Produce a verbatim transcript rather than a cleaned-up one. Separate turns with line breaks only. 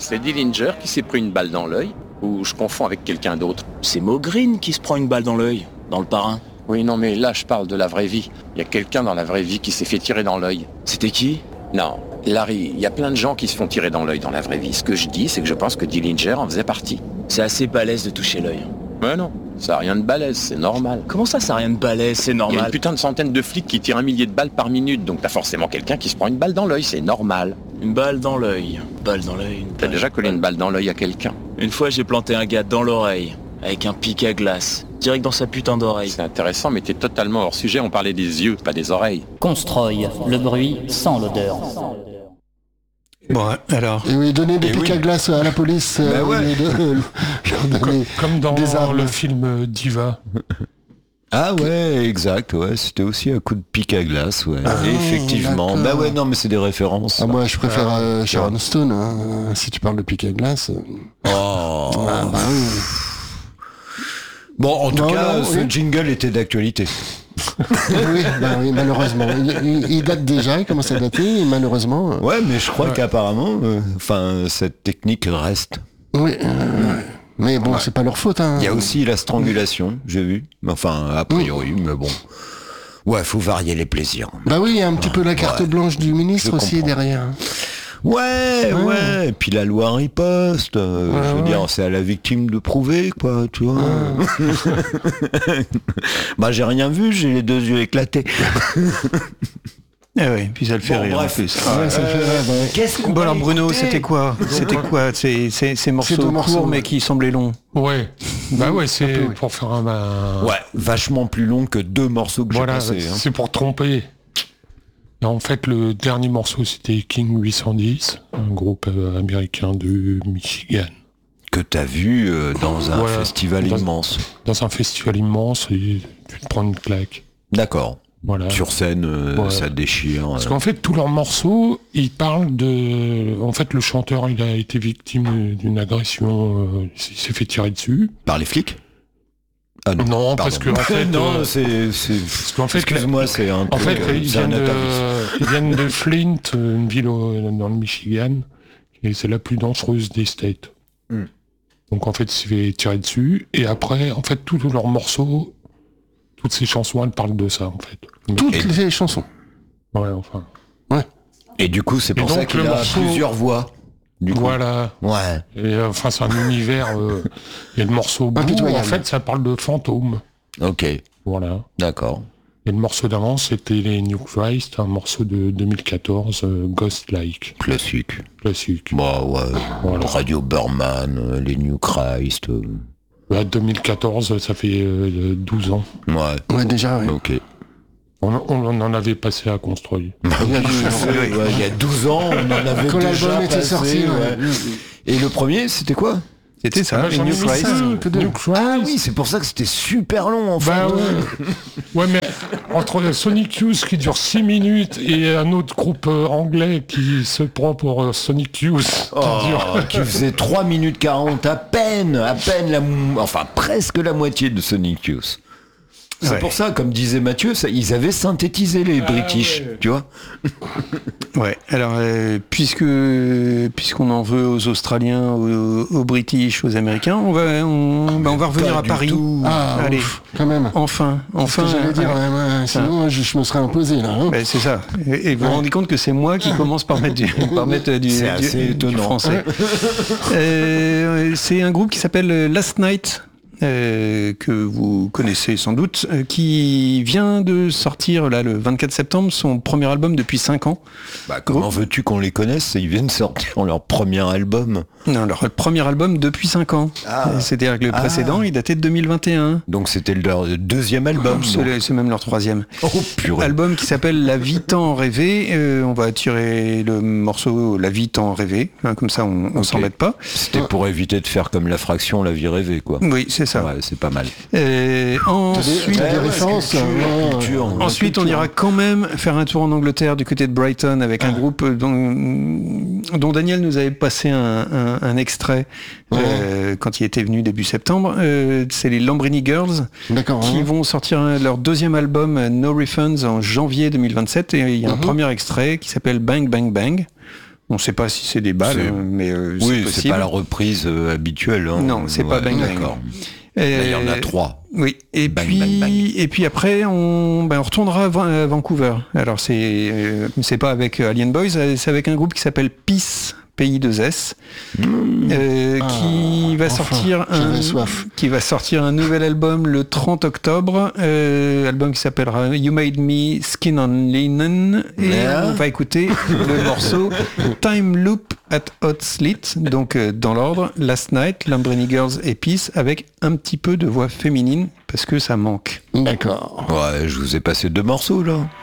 C'est Dillinger qui s'est pris une balle dans l'œil, ou je confonds avec quelqu'un d'autre.
C'est Mo Green qui se prend une balle dans l'œil, dans Le Parrain.
Oui, non, mais là, je parle de la vraie vie. Il y a quelqu'un dans la vraie vie qui s'est fait tirer dans l'œil.
C'était qui ?
Non, Larry, il y a plein de gens qui se font tirer dans l'œil dans la vraie vie. Ce que je dis, c'est que je pense que Dillinger en faisait partie.
C'est assez balèze de toucher l'œil.
Mais non, ça n'a rien de balèze, c'est normal.
Comment ça, ça n'a rien de balèze, c'est
Il y a
normal?
une putain de centaine de flics qui tirent un millier de balles par minute, donc t'as forcément quelqu'un qui se prend une balle dans l'œil, c'est normal.
Une balle dans l'œil, balle dans l'œil, une
T'as
balle.
déjà collé une balle dans l'œil à quelqu'un?
Une fois, j'ai planté un gars dans l'oreille, avec un pic à glace, direct dans sa putain d'oreille.
C'est intéressant, mais t'es totalement hors sujet, on parlait des yeux, pas des oreilles.
Constroy, le bruit sans l'odeur.
Bon, alors.
Et oui, donner des
Et
pics
oui.
à glace à la police.
Bah
euh,
ouais.
au lieu de leur donner
Comme dans
des armes.
le film Diva.
Ah ouais, exact, ouais, c'était aussi un coup de pic à glace, ouais.
Ah,
Effectivement.
d'accord.
Bah ouais, non, mais c'est des références.
Ah, moi, je préfère euh, Sharon Stone, hein, euh, si tu parles de pic à glace. euh.
Oh.
Ah, bah oui.
Bon, en tout
Non,
cas,
non,
ce
oui.
jingle était d'actualité.
oui, bah oui, malheureusement. Il, il- il date déjà, il commence à dater, et malheureusement. euh,
Ouais, mais je crois
Ouais.
qu'apparemment, euh, enfin, cette technique reste.
Oui, euh, mais bon, c'est pas leur faute. Hein.
Il y a aussi la strangulation, j'ai vu. Enfin, a priori, mais bon. Ouais, faut varier les plaisirs.
Bah oui, il y a un petit peu la carte
Ouais.
blanche du ministre
Je
aussi
comprends.
derrière.
Ouais, ouais,
Ouais.
Et puis la loi riposte. euh,
Ouais,
je veux
ouais.
dire, c'est à la victime de prouver, quoi, tu vois. Bah, j'ai rien vu, j'ai les deux yeux éclatés.
Eh oui, puis ça le fait
Bon,
rire
bref.
en plus.
Ouais, ça fait rêve, ouais.
Qu'est-ce qu'on
Bon
va
alors Bruno,
écouter
c'était quoi C'était quoi ces, ces, ces morceaux
deux
courts
morceaux,
mais
ouais.
qui semblaient longs?
Ouais. Bah ouais, c'est
un peu, oui.
pour faire un... un-
Ouais, vachement plus long que deux morceaux que
Voilà,
j'ai passés. hein.
c'est pour tromper. Et en fait, le dernier morceau, c'était King huit cent dix, un groupe euh, américain de Michigan.
Que t'as vu euh, dans un
Voilà.
festival
Dans-
immense.
Dans un festival immense, et tu te prends une claque.
D'accord.
Voilà.
Sur scène, euh,
Ouais.
ça déchire.
Parce
euh.
qu'en fait, tous leurs morceaux, ils parlent de... En fait, le chanteur, il a été victime d'une agression, euh, il s'est fait tirer dessus.
Par les flics Ah non,
Non,
pardon.
parce que en fait,
non,
euh,
c'est... c'est...
Parce qu'en fait,
Excuse-moi, c'est un
En
peu...
fait,
euh,
ils
c'est un
viennent,
atavisme.
de, ils viennent de Flint, une ville au- dans le Michigan, et c'est la plus dangereuse des States.
Hmm.
Donc en fait, il s'est fait tirer dessus, et après, en fait, tous leurs morceaux, toutes ces chansons, elles parlent de ça, en fait.
Toutes
Et-
les chansons.
Ouais, enfin.
Et du coup, c'est
Et
pour
donc,
ça qu'il
le
a
morceau-
plusieurs voix. Du coup.
Voilà.
Ouais.
Et euh, enfin, c'est un univers. euh, Il y a le morceau Blue,
Impitoyable.
en fait, ça parle de fantômes.
Ok,
Voilà.
d'accord.
Et le morceau d'avant, c'était les New Christ, un morceau de deux mille quatorze, euh, Ghost Like,
Classique.
classique.
Bah ouais.
Voilà.
Radio Burman, euh, les New Christ. euh,
Bah, deux mille quatorze, ça fait euh, douze ans.
Ouais.
Ouais, déjà, oui.
Ok.
On, on en avait passé à construire.
Il y a du-
Ouais, il y a douze ans, on en avait
Quand
déjà
l'album était
passé,
sorti, ouais.
ouais. Et le premier, c'était quoi
C'était ça,
Ah,
les
j'en ai
New
mis
Christ.
cinq, New Christ.
Ah oui, c'est pour ça que c'était super long en fait.
Bah ouais. Ouais, mais entre Sonic Youth qui dure six minutes et un autre groupe euh, anglais qui se prend pour euh, Sonic Youth qui
Oh,
dure...
qui faisait trois minutes quarante à peine, à peine la mo- enfin presque la moitié de Sonic Youth. C'est
Ouais.
pour ça, comme disait Mathieu, ça, ils avaient synthétisé les British, tu vois.
Ouais, alors euh, puisque puisqu'on en veut aux Australiens, aux, aux British, aux Américains, on va on, bah, on va revenir
Pas
à
du
Paris.
tout.
Ah,
Allez,
ouf, quand même.
enfin, enfin.
Enfin, j'allais dire,
euh,
ouais, ouais, sinon je, je me serais imposé là. Hein.
ben, c'est ça. Et, et vous vous rendez compte que c'est moi qui commence par mettre du, par mettre du,
C'est
du-
assez
du
étonnant.
français. Euh, c'est un groupe qui s'appelle Last Night. Euh, que vous connaissez sans doute, euh, qui vient de sortir là le vingt-quatre septembre son premier album depuis cinq ans.
Bah, comment
Groupe-
veux-tu qu'on les connaisse? Ils viennent sortir leur premier album.
Non, leur premier album depuis cinq ans.
Ah.
C'est-à-dire que le
Ah.
précédent, il datait de deux mille vingt et un.
Donc c'était leur deuxième album.
C'est
donc.
le- c'est même leur troisième.
Oh purée.
Album qui s'appelle La vie tant rêvée. Euh, on va tirer le morceau La vie tant rêvée. Hein, comme ça, on, on
Ok.
s'embête pas.
C'était pour éviter de faire comme la fraction La vie rêvée, quoi.
Oui, c'est ça.
Ouais, c'est pas mal.
Euh,
T'as des,
ensuite,
t'as des
ouais,
références
culture,
là, ouais.
culture.
ensuite, on ira quand même faire un tour en Angleterre du côté de Brighton avec un groupe dont, dont Daniel nous avait passé un, un- un extrait euh, quand il était venu début septembre. Euh, c'est les Lambrini Girls
D'accord.
qui
hein.
vont sortir leur deuxième album No Refunds en janvier deux mille vingt-sept et il y a un
Mhm.
premier extrait qui s'appelle Bang Bang Bang. On ne sait pas si c'est des balles,
C'est-
euh, mais euh, c'est
Oui,
possible.
c'est pas la reprise euh, habituelle. Hein.
Non, c'est pas Bang Bang.
D'accord.
Euh,
Là, il y en a trois.
Oui, et
Bang,
puis
bang, bang.
et puis après on, ben, on retournera à Van- à Vancouver. Alors c'est euh, c'est pas avec euh, Alien Boys, euh, c'est avec un groupe qui s'appelle Peace P I deux S euh,
Ah,
qui va
enfin,
sortir
j'avais
un
soif.
qui va sortir un nouvel album le trente octobre, euh, album qui s'appellera You Made Me Skin on Linen et
Yeah.
on va écouter le morceau Time Loop at Hot Slit, donc euh, dans l'ordre Last Night, Lamborghini Girls et Peace, avec un petit peu de voix féminine parce que ça manque.
D'accord.
Ouais, je vous ai passé deux morceaux là.